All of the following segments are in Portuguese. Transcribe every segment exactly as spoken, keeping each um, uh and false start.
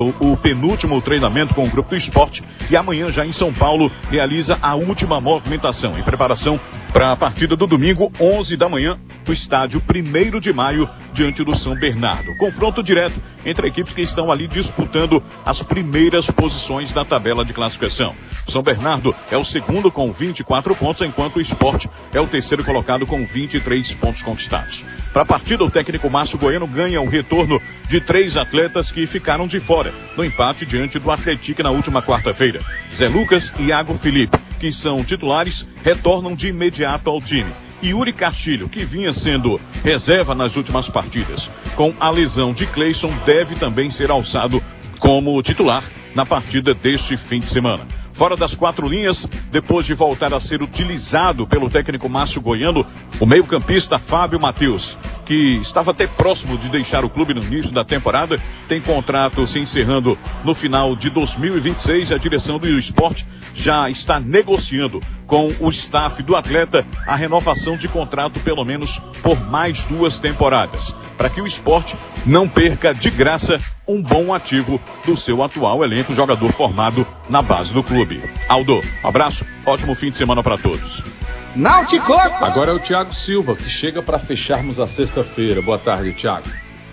O penúltimo treinamento com o Grupo do Esporte e amanhã já em São Paulo realiza a última movimentação em preparação para a partida do domingo, onze da manhã, no estádio primeiro de maio, diante do São Bernardo. Confronto direto entre equipes que estão ali disputando as primeiras posições da tabela de classificação. São Bernardo é o segundo com vinte e quatro pontos, enquanto o Esporte é o terceiro colocado com vinte e três pontos conquistados. Para a partida, o técnico Márcio Goiano ganha o retorno de três atletas que ficaram de fora no empate diante do Atlético na última quarta-feira. Zé Lucas e Iago Felipe, que são titulares, retornam de imediato ao time. E Yuri Castilho, que vinha sendo reserva nas últimas partidas, com a lesão de Cleison, deve também ser alçado como titular na partida deste fim de semana. Fora das quatro linhas, depois de voltar a ser utilizado pelo técnico Márcio Goiano, o meio-campista Fábio Matheus, que estava até próximo de deixar o clube no início da temporada, tem contrato se encerrando no final de dois mil e vinte e seis. A direção do Esporte já está negociando com o staff do atleta a renovação de contrato pelo menos por mais duas temporadas, para que o Esporte não perca de graça um bom ativo do seu atual elenco, jogador formado na base do clube. Aldo, um abraço, ótimo fim de semana para todos. Náutico! Agora é o Thiago Silva, que chega para fecharmos a sexta-feira. Boa tarde, Thiago.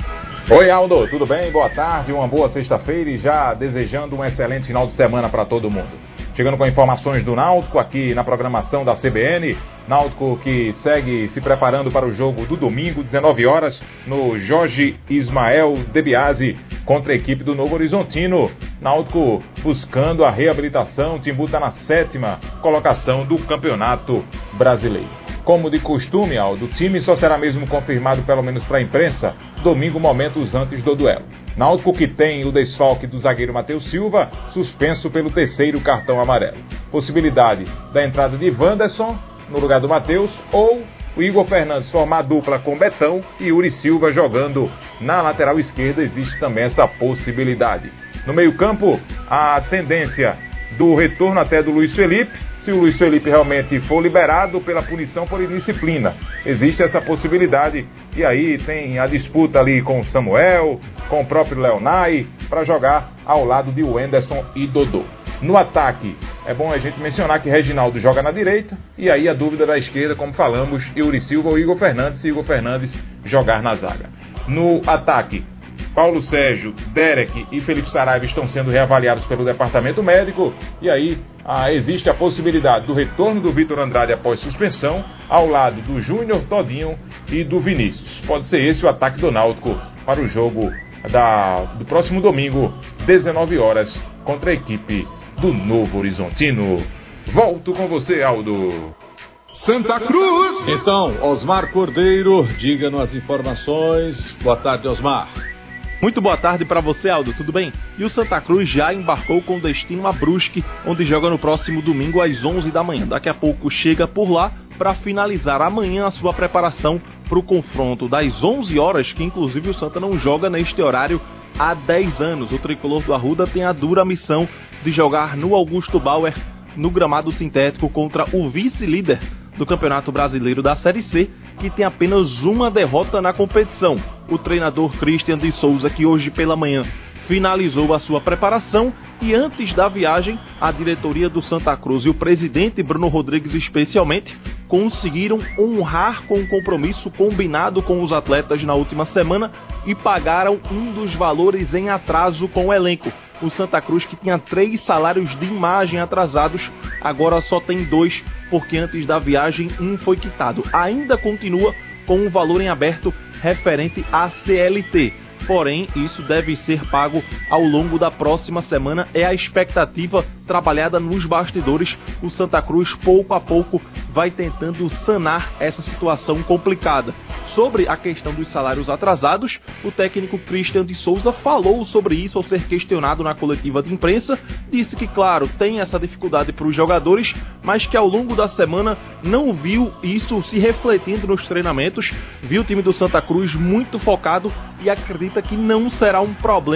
Oi, Aldo, tudo bem? Boa tarde, uma boa sexta-feira e já desejando um excelente final de semana para todo mundo. Chegando com informações do Náutico aqui na programação da C B N. Náutico que segue se preparando para o jogo do domingo, dezenove horas, no Jorge Ismael de Biasi contra a equipe do Novo Horizontino. Náutico buscando a reabilitação. O Timbu está na sétima colocação do Campeonato Brasileiro. Como de costume, Aldo, o time só será mesmo confirmado, pelo menos para a imprensa, domingo, momentos antes do duelo. Náutico que tem o desfalque do zagueiro Matheus Silva, suspenso pelo terceiro cartão amarelo. Possibilidade da entrada de Wanderson no lugar do Matheus, ou o Igor Fernandes formar dupla com Betão e Yuri Silva jogando na lateral esquerda. Existe também essa possibilidade. No meio-campo, a tendência do retorno até do Luiz Felipe, se o Luiz Felipe realmente for liberado pela punição por indisciplina. Existe essa possibilidade, e aí tem a disputa ali com o Samuel, com o próprio Leonai, para jogar ao lado de Wenderson e Dodô. No ataque, é bom a gente mencionar que Reginaldo joga na direita, e aí a dúvida da esquerda, como falamos, Yuri Silva ou Igor Fernandes, se Igor Fernandes jogar na zaga. No ataque, Paulo Sérgio, Derek e Felipe Saraiva estão sendo reavaliados pelo departamento médico, e aí ah, existe a possibilidade do retorno do Vitor Andrade após suspensão, ao lado do Júnior, Todinho e do Vinícius. Pode ser esse o ataque do Náutico para o jogo da, do próximo domingo, dezenove horas, contra a equipe do Novo Horizontino. Volto com você, Aldo. Santa Cruz! Então, Osmar Cordeiro, diga-nos as informações. Boa tarde, Osmar. Muito boa tarde para você, Aldo, tudo bem? E o Santa Cruz já embarcou com destino a Brusque, onde joga no próximo domingo às onze da manhã. Daqui a pouco chega por lá para finalizar amanhã a sua preparação para o confronto das onze horas, que inclusive o Santa não joga neste horário há dez anos. O tricolor do Arruda tem a dura missão de jogar no Augusto Bauer, no gramado sintético, contra o vice-líder do Campeonato Brasileiro da Série C, que tem apenas uma derrota na competição. O treinador Christian de Souza, que hoje pela manhã finalizou a sua preparação, e antes da viagem, a diretoria do Santa Cruz e o presidente Bruno Rodrigues especialmente conseguiram honrar com o compromisso combinado com os atletas na última semana e pagaram um dos valores em atraso com o elenco. O Santa Cruz, que tinha três salários de imagem atrasados, agora só tem dois, porque antes da viagem um foi quitado. Ainda continua com um valor em aberto referente à C L T. Porém, isso deve ser pago ao longo da próxima semana. É a expectativa trabalhada nos bastidores. O Santa Cruz, pouco a pouco, vai tentando sanar essa situação complicada. Sobre a questão dos salários atrasados, o técnico Christian de Souza falou sobre isso ao ser questionado na coletiva de imprensa. Disse que, claro, tem essa dificuldade para os jogadores, mas que ao longo da semana não viu isso se refletindo nos treinamentos. Viu o time do Santa Cruz muito focado e acredita que não será um problema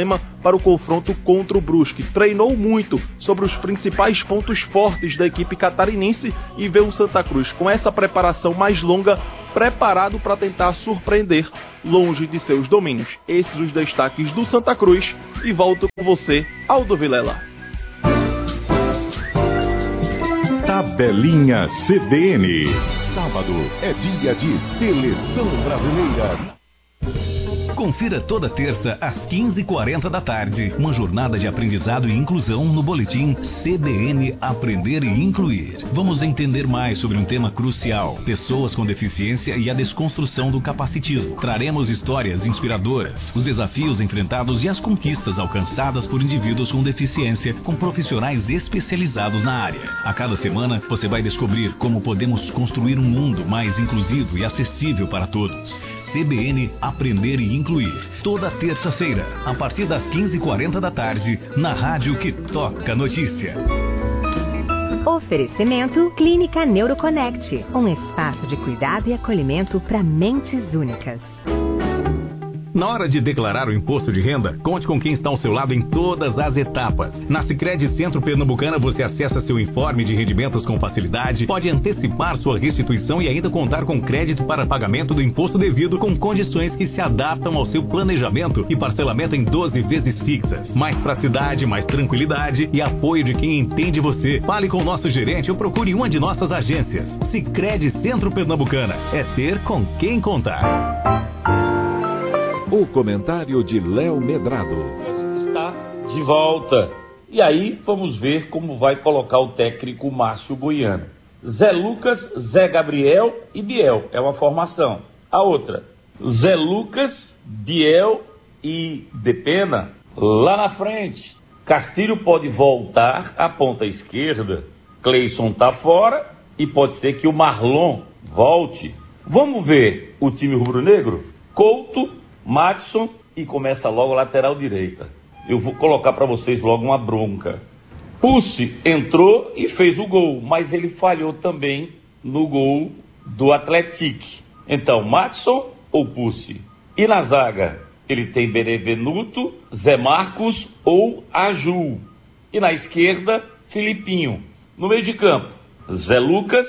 para o confronto contra o Brusque. Treinou muito sobre os principais pontos fortes da equipe catarinense e vê o Santa Cruz com essa preparação mais longa, preparado para tentar surpreender longe de seus domínios. Esses os destaques do Santa Cruz e volto com você, Aldo Vilela. Tabelinha C B N. Sábado é dia de Seleção Brasileira. Confira toda terça às quinze e quarenta da tarde uma jornada de aprendizado e inclusão no boletim C B N Aprender e Incluir. Vamos entender mais sobre um tema crucial: pessoas com deficiência e a desconstrução do capacitismo. Traremos histórias inspiradoras, os desafios enfrentados e as conquistas alcançadas por indivíduos com deficiência, com profissionais especializados na área. A cada semana você vai descobrir como podemos construir um mundo mais inclusivo e acessível para todos. C B N Aprender e Incluir. Toda terça-feira, a partir das quinze e quarenta da tarde, na rádio que toca notícia. Oferecimento Clínica Neuroconnect, um espaço de cuidado e acolhimento para mentes únicas. Na hora de declarar o imposto de renda, conte com quem está ao seu lado em todas as etapas. Na Sicredi Centro Pernambucana você acessa seu informe de rendimentos com facilidade, pode antecipar sua restituição e ainda contar com crédito para pagamento do imposto devido com condições que se adaptam ao seu planejamento e parcelamento em doze vezes fixas. Mais praticidade, mais tranquilidade e apoio de quem entende você. Fale com o nosso gerente ou procure uma de nossas agências. Sicredi Centro Pernambucana. É ter com quem contar. O comentário de Léo Medrado. Está de volta. E aí vamos ver como vai colocar o técnico Márcio Goiano. Zé Lucas, Zé Gabriel e Biel. É uma formação. A outra, Zé Lucas, Biel e Depena. Lá na frente, Castilho pode voltar à ponta esquerda. Cleison está fora e pode ser que o Marlon volte. Vamos ver o time rubro-negro? Couto, Madison e começa logo a lateral direita. Eu vou colocar para vocês logo uma bronca. Pussi entrou e fez o gol, mas ele falhou também no gol do Atlético. Então, Madison ou Pussi? E na zaga, ele tem Benevenuto, Zé Marcos ou Aju. E na esquerda, Filipinho. No meio de campo, Zé Lucas,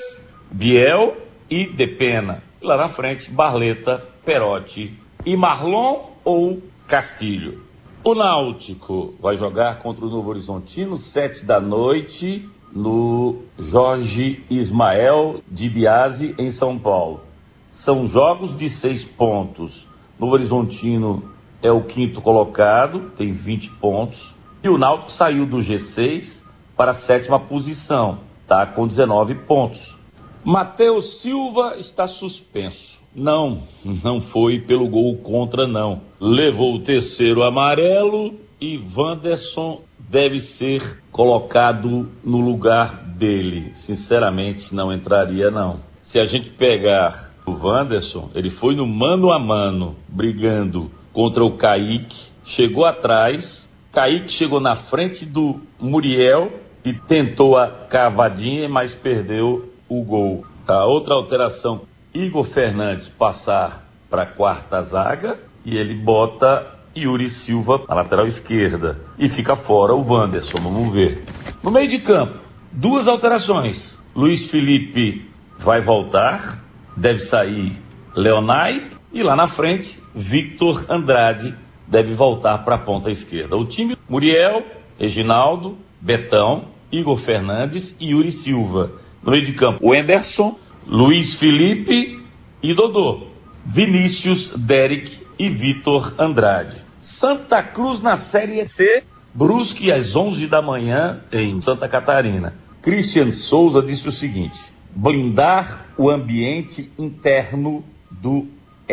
Biel e Depena. E lá na frente, Barleta, Perotti e Marlon ou Castilho. O Náutico vai jogar contra o Novo Horizontino, sete da noite, no Jorge Ismael de Biasi, em São Paulo. São jogos de seis pontos. Novo Horizontino é o quinto colocado, tem vinte pontos. E o Náutico saiu do G seis para a sétima posição, está com dezenove pontos. Matheus Silva está suspenso. Não, não foi pelo gol contra, não. Levou o terceiro amarelo e Wanderson deve ser colocado no lugar dele. Sinceramente, não entraria, não. Se a gente pegar o Wanderson, ele foi no mano a mano, brigando contra o Kaique, chegou atrás, Kaique chegou na frente do Muriel e tentou a cavadinha, mas perdeu o gol. A outra alteração, Igor Fernandes passar para a quarta zaga e ele bota Yuri Silva na lateral esquerda e fica fora o Wanderson, vamos ver. No meio de campo, duas alterações. Luiz Felipe vai voltar, deve sair Leonai e lá na frente Victor Andrade deve voltar para a ponta esquerda. O time, Muriel, Reginaldo, Betão, Igor Fernandes e Yuri Silva. No meio de campo, o Anderson, Luiz Felipe e Dodô, Vinícius, Derek e Vitor Andrade. Santa Cruz na Série C, Brusque às onze da manhã em Santa Catarina. Christian Souza disse o seguinte: blindar o ambiente interno do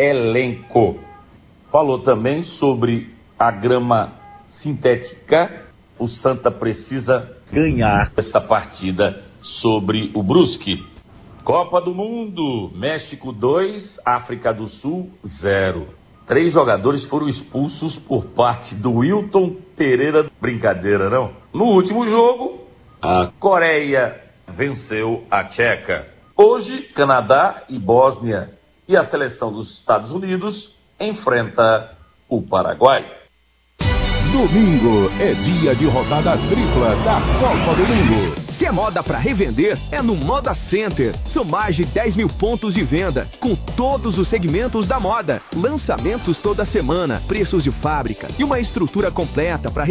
elenco. Falou também sobre a grama sintética. O Santa precisa ganhar essa partida sobre o Brusque. Copa do Mundo, México dois, África do Sul zero. Três jogadores foram expulsos por parte do Wilton Pereira. Brincadeira, não? No último jogo, a Coreia venceu a Tcheca. Hoje, Canadá e Bósnia e a seleção dos Estados Unidos enfrenta o Paraguai. Domingo é dia de rodada tripla da Copa do Mundo. Se é moda para revender, é no Moda Center. São mais de dez mil pontos de venda, com todos os segmentos da moda. Lançamentos toda semana, preços de fábrica e uma estrutura completa para